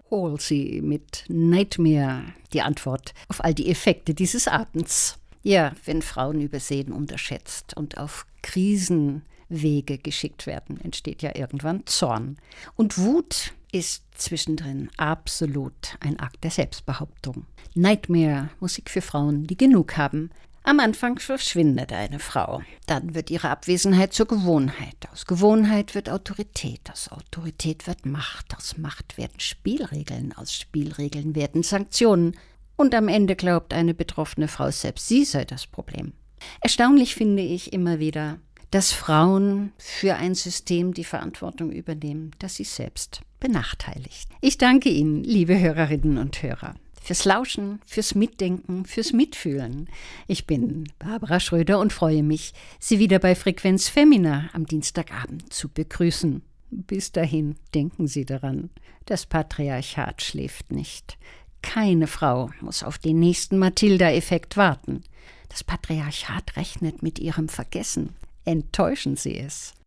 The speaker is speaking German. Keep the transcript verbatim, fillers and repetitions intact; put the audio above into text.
Halsey mit Nightmare die Antwort auf all die Effekte dieses Abends. Ja, wenn Frauen übersehen, unterschätzt und auf Krisenwege geschickt werden, entsteht ja irgendwann Zorn. Und Wut ist zwischendrin absolut ein Akt der Selbstbehauptung. Nightmare, Musik für Frauen, die genug haben. Am Anfang verschwindet eine Frau. Dann wird ihre Abwesenheit zur Gewohnheit. Aus Gewohnheit wird Autorität. Aus Autorität wird Macht. Aus Macht werden Spielregeln. Aus Spielregeln werden Sanktionen. Und am Ende glaubt eine betroffene Frau, selbst sie sei das Problem. Erstaunlich finde ich immer wieder, dass Frauen für ein System die Verantwortung übernehmen, das sie selbst benachteiligt. Ich danke Ihnen, liebe Hörerinnen und Hörer, fürs Lauschen, fürs Mitdenken, fürs Mitfühlen. Ich bin Barbara Schröder und freue mich, Sie wieder bei Frequenz Femina am Dienstagabend zu begrüßen. Bis dahin denken Sie daran, das Patriarchat schläft nicht. Keine Frau muss auf den nächsten Matilda-Effekt warten. Das Patriarchat rechnet mit ihrem Vergessen. Enttäuschen Sie es.